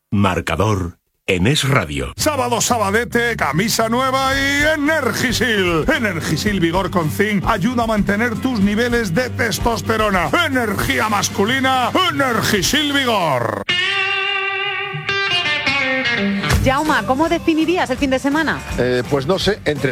Marcador en Es Radio. Sábado, sabadete, camisa nueva y Energisil. Energisil Vigor con Zinc ayuda a mantener tus niveles de testosterona. Energía masculina, Energisil Vigor. Jauma, ¿cómo definirías el fin de semana? Pues no sé, entre